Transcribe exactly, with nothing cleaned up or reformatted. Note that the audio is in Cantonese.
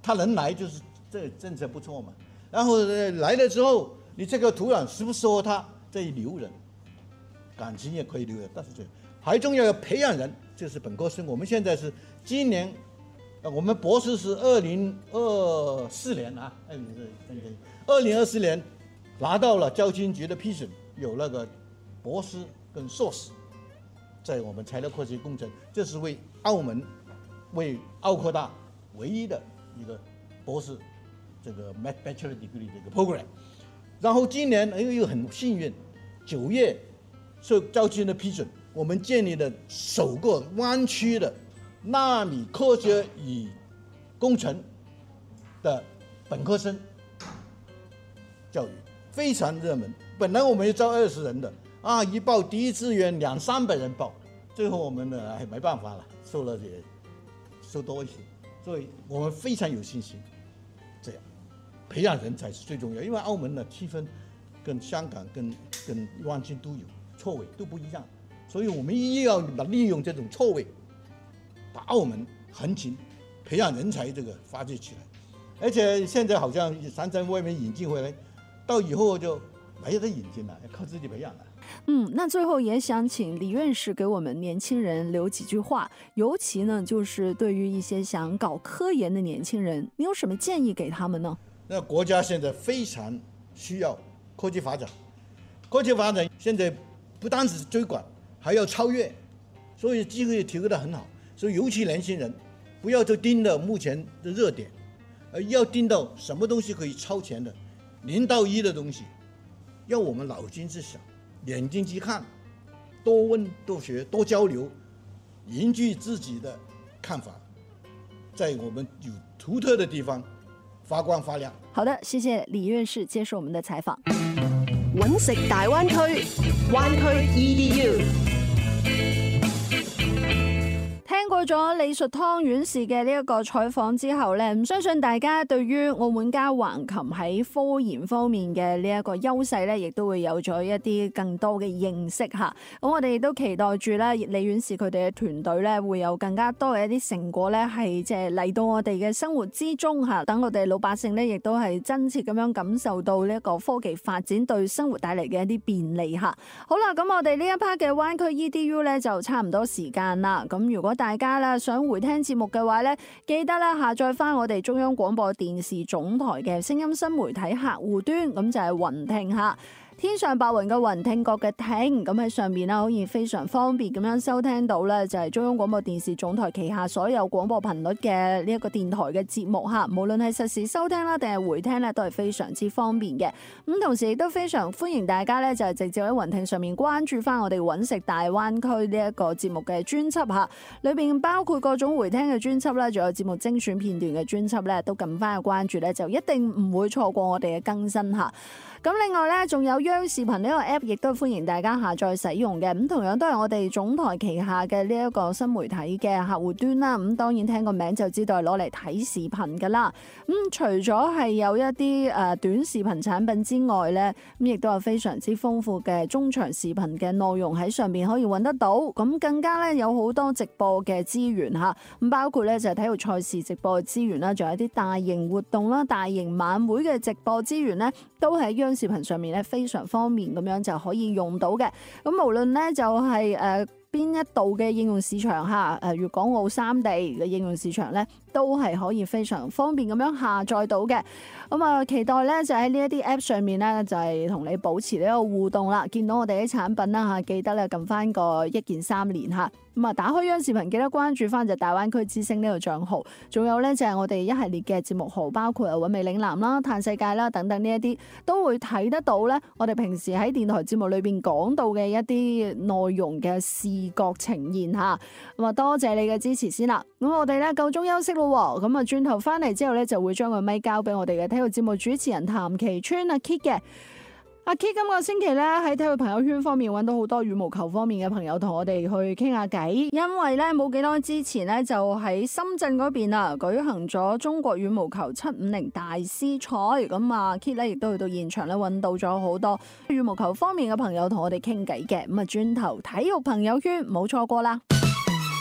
他能来就是这政策不错嘛。然后来了之后，你这个土壤适不适合他，这一留人，感情也可以留人，但是这还重要要培养人，就是本科生。我们现在是今年，我们博士是二零二四年啊，二零二零二四年拿到了教青局的批准，有那个博士跟硕士，在我们材料科学工程，这是为澳门、为澳科大唯一的一个博士这个 Bachelor Degree 这个 program。然后今年又又很幸运，九月受教青的批准，我们建立了首个湾区的纳米科学与工程的本科生教育，非常热门。本来我们要招二十人的啊，一报第一志愿两三百人报，最后我们呢还没办法了，收了也收多一些，所以我们非常有信心。这样培养人才是最重要，因为澳门的气氛跟香港、跟跟湾区都有错位，都不一样，所以我们一定要利用这种错位，把澳门横琴培养人才这个发掘起来。而且现在好像常常外面引进回来，到以后就没得引进了，要靠自己培养了。 嗯，那最后也想请李院士给我们年轻人留几句话，尤其呢，就是对于一些想搞科研的年轻人，你有什么建议给他们呢？ 那国家现在非常需要科技发展，科技发展现在不单只是追赶，还要超越，所以机会提供得很好。所以尤其年轻人，不要就盯着目前的热点，而要盯到什么东西可以超前的，零到一的东西，要我们脑筋去想，眼睛去看，多问多学多交流，凝聚自己的看法，在我们有独特的地方发光发亮。 好的，謝謝李院士接受我們的採訪。 揾食大灣區，灣區 E D U。 聽過咗李淑湯院士嘅呢一個採訪之後呢，唔相信大家對於澳門加橫琴喺科研方面嘅呢一個優勢呢，亦都會有咗一啲更多嘅認識嚇。咁我哋亦都期待住咧，李院士佢哋嘅團隊呢，會有更加多嘅一啲成果呢，係即係嚟到我哋嘅生活之中嚇，等我哋老百姓呢，亦都係真切咁樣感受到呢一個科技發展對生活帶嚟嘅一啲便利嚇。好啦，咁我哋呢一 part 嘅灣區 E D U 呢，就差唔多時間啦。咁如果大家啦想回聽節目嘅話咧，記得啦下載翻我哋中央廣播電視總台嘅聲音新媒體客戶端，咁就係雲聽嚇。天上白雲嘅雲，聽覺嘅聽，咁喺上面啦，可以非常方便咁樣收聽到咧，就係中央廣播電視總台旗下所有廣播頻率嘅呢一個電台嘅節目嚇，無論係實時收聽啦，定係回聽咧，都係非常之方便嘅。咁同時亦都非常歡迎大家咧，就係直接喺雲聽上面關注翻我哋揾食大灣區呢一個節目嘅專輯嚇，裏邊包括各種回聽嘅專輯啦，仲有節目精選片段嘅專輯咧，都撳翻個關注咧，就一定唔會錯過我哋嘅更新嚇。咁另外咧，仲有央視頻呢個 app， 亦都歡迎大家下載使用嘅。咁同樣都係我哋總台旗下嘅呢一個新媒體嘅客戶端啦。咁當然聽個名就知道係攞嚟睇視頻噶啦。咁除咗係有一啲誒短視頻產品之外咧，咁亦都有非常之豐富嘅中長視頻嘅內容喺上邊可以揾得到。咁更加咧有好多直播嘅資源嚇。咁包括咧就係體育賽事直播嘅資源啦，仲有啲大型活動啦、大型晚會嘅直播資源咧，都喺央視頻上面咧非常方便咁樣就可以用到嘅。咁無論咧就係誒邊一度嘅應用市場嚇，誒粵港澳三地嘅應用市場咧，都係可以非常方便咁樣下載到嘅。咁啊，期待咧就喺呢一啲 app 上面咧，就係同你保持呢個互動啦。見到我哋啲產品啦嚇，記得咧撳翻個一鍵三連嚇。咁啊，打開央視頻記得關注翻就大灣區之星呢個帳號。仲有咧就係我哋一系列嘅節目號，包括啊韻味嶺南啦、嘆世界啦等等呢一啲，都會睇得到咧。我哋平時喺電台節目裏邊講到嘅一啲內容嘅視覺呈現嚇。咁啊，多謝你嘅支持先啦。咁我哋咧夠鐘休息咯。咁啊，轉頭翻嚟之後咧，就會將個咪交俾我哋嘅體育節目主持人譚其川阿 Kit 嘅。阿 Kit 今個星期咧喺體育朋友圈方面揾到好多羽毛球方面嘅朋友同我哋去傾下偈，因為咧冇幾多之前咧就喺深圳嗰邊啊舉行咗中國羽毛球七五零大師賽，咁啊 Kit 咧亦都去到現場咧揾到咗好多羽毛球方面嘅朋友同我哋傾偈嘅，咁啊轉頭體育朋友圈冇錯過啦。